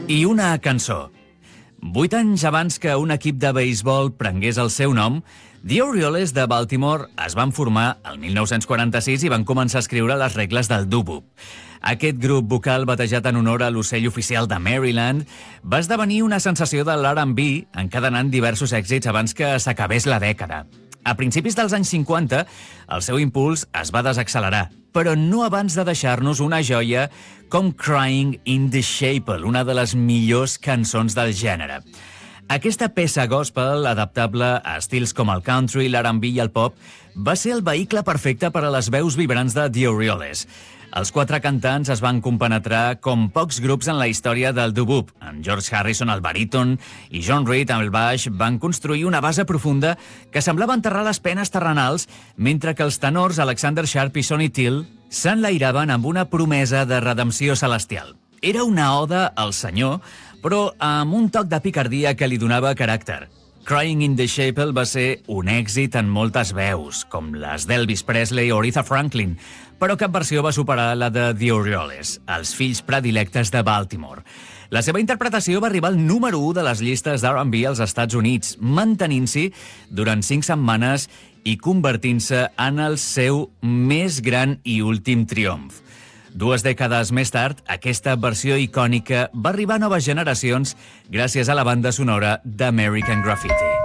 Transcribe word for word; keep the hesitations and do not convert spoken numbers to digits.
i una cançó. Vuit anys abans que un equip de beisbol prengués el seu nom, The Orioles de Baltimore es van formar el mil nou-cents quaranta-sis i van començar a escriure les regles del doo-wop. Aquest grup vocal, batejat en honor a l'ocell oficial de Maryland, va esdevenir una sensació de l'R and B, encadenant diversos èxits abans que s'acabés la dècada. A principis dels anys cinquanta, el seu impuls es va desaccelerar, però no abans de deixar-nos una joia com Crying in the Chapel, una de les millors cançons del gènere. Aquesta peça gospel, adaptable a estils com el country, l'R and B i el pop, va ser el vehicle perfecte per a les veus vibrants de The Orioles. Els quatre cantants es van compenetrar com pocs grups en la història del doo-wop. En George Harrison, el baríton, i John Reid, amb el baix, van construir una base profunda que semblava enterrar les penes terrenals, mentre que els tenors Alexander Sharp i Sonny Till s'enlairaven amb una promesa de redempció celestial. Era una oda al Senyor, però amb un toc de picardia que li donava caràcter. Crying in the Chapel va ser un èxit en moltes veus, com les d'Elvis Presley o Aretha Franklin, però cap versió va superar la de The Orioles, els fills predilectes de Baltimore. La seva interpretació va arribar al número u de les llistes d'R and B als Estats Units, mantenint-s'hi durant cinc setmanes i convertint-se en el seu més gran i últim triomf. Dues dècades més tard, aquesta versió icònica va arribar a noves generacions gràcies a la banda sonora d'American Graffiti.